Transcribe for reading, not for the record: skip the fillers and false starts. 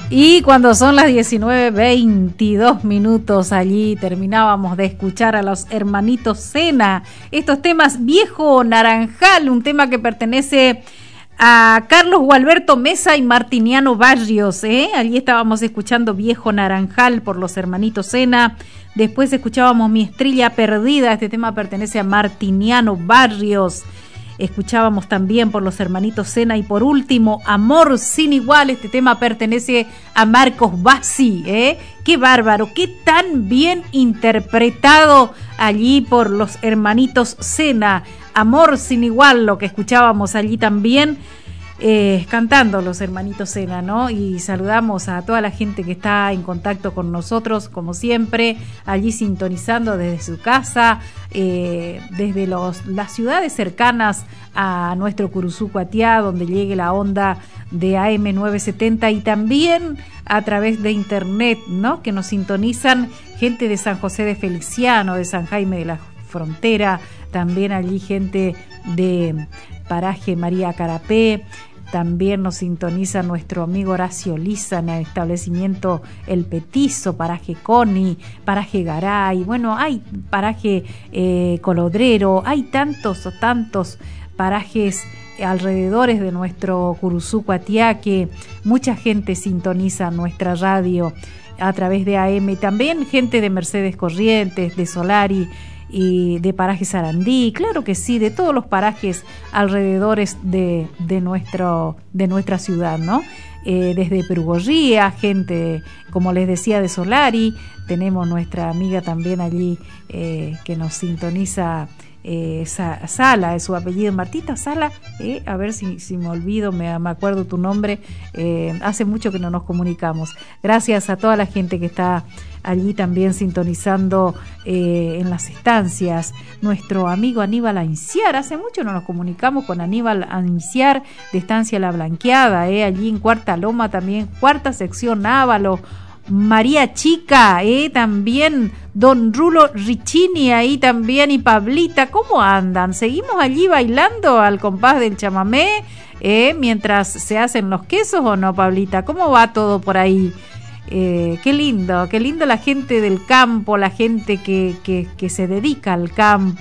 Y cuando son las 19:22 allí terminábamos de escuchar a los hermanitos Sena. Estos temas Viejo Naranjal, un tema que pertenece a Carlos Gualberto Mesa y Martiniano Barrios. Allí estábamos escuchando Viejo Naranjal por los hermanitos Sena. Después escuchábamos Mi Estrella Perdida. Este tema pertenece a Martiniano Barrios. Escuchábamos también por los hermanitos Sena y por último Amor Sin Igual. Este tema pertenece a Marcos Bassi. Qué bárbaro, qué tan bien interpretado allí por los hermanitos Sena. Amor Sin Igual, lo que escuchábamos allí también cantando los hermanitos Sena, ¿no? Y saludamos a toda la gente que está en contacto con nosotros, como siempre, allí sintonizando desde su casa, desde las ciudades cercanas a nuestro Curuzú Cuatiá, donde llegue la onda de AM 970 y también a través de internet, ¿no? Que nos sintonizan gente de San José de Feliciano, de San Jaime de la Frontera, también allí gente de Paraje María Carapé. También nos sintoniza nuestro amigo Horacio Liza en el establecimiento El Petizo, Paraje Coni, Paraje Garay, bueno, hay Paraje Colodrero, hay tantos parajes alrededores de nuestro Curuzú Cuatiá que mucha gente sintoniza nuestra radio a través de AM, también gente de Mercedes Corrientes, de Solari y de Paraje Sarandí, claro que sí, de todos los parajes alrededores de nuestra ciudad, ¿no? Desde Perugorría, gente, como les decía, de Solari, tenemos nuestra amiga también allí que nos sintoniza, Sala, es su apellido, Martita Sala, a ver si me olvido, me acuerdo tu nombre, hace mucho que no nos comunicamos. Gracias a toda la gente que está allí también sintonizando en las estancias. Nuestro amigo Aníbal Anciar, hace mucho no nos comunicamos con Aníbal Anciar de Estancia La Blanqueada, allí en Cuarta Loma también, cuarta sección Ávalo. María Chica, también Don Rulo Riccini ahí también y Pablita, ¿cómo andan? ¿Seguimos allí bailando al compás del chamamé mientras se hacen los quesos o no, Pablita? ¿Cómo va todo por ahí? Qué lindo la gente del campo, la gente que se dedica al campo.